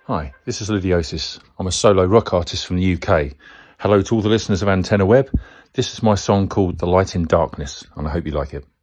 Hi, this is Ludiosis. I'm a solo rock artist from the UK. Hello to all the listeners of Antenna Web. This is my song called The Light in Darkness, and I hope you like it.